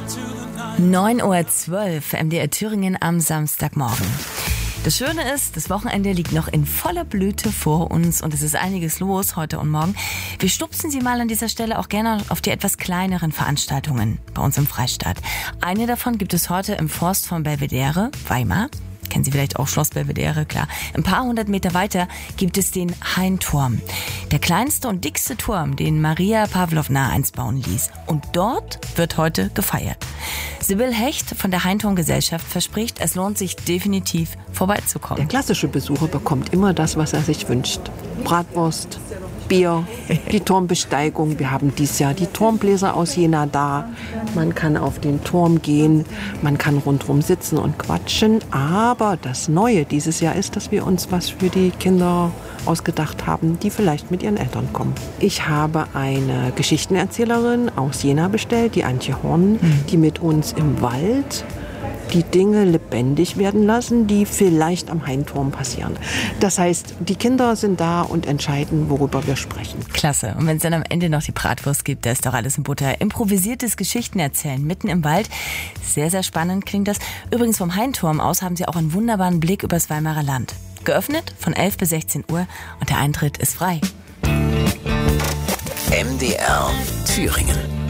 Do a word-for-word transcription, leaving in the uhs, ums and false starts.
neun Uhr zwölf, M D R Thüringen am Samstagmorgen. Das Schöne ist, das Wochenende liegt noch in voller Blüte vor uns und es ist einiges los heute und morgen. Wir stupsen Sie mal an dieser Stelle auch gerne auf die etwas kleineren Veranstaltungen bei uns im Freistaat. Eine davon gibt es heute im Forst von Belvedere, Weimar. Kennen Sie vielleicht auch Schloss Belvedere, klar. Ein paar hundert Meter weiter gibt es den Hainturm. Der kleinste und dickste Turm, den Maria Pawlowna einst bauen ließ. Und dort wird heute gefeiert. Sibylle Hecht von der Hainturm-Gesellschaft verspricht, es lohnt sich definitiv vorbeizukommen. Der klassische Besucher bekommt immer das, was er sich wünscht. Bratwurst, Bier, die Turmbesteigung. Wir haben dieses Jahr die Turmbläser aus Jena da. Man kann auf den Turm gehen, man kann rundherum sitzen und quatschen. Aber das Neue dieses Jahr ist, dass wir uns was für die Kinder ausgedacht haben, die vielleicht mit ihren Eltern kommen. Ich habe eine Geschichtenerzählerin aus Jena bestellt, die Antje Horn, die mit uns im Wald die Dinge lebendig werden lassen, die vielleicht am Hainturm passieren. Das heißt, die Kinder sind da und entscheiden, worüber wir sprechen. Klasse. Und wenn es dann am Ende noch die Bratwurst gibt, da ist doch alles in Butter. Improvisiertes Geschichtenerzählen mitten im Wald. Sehr, sehr spannend klingt das. Übrigens vom Hainturm aus haben Sie auch einen wunderbaren Blick übers Weimarer Land. Geöffnet von elf bis sechzehn Uhr und der Eintritt ist frei. M D R Thüringen.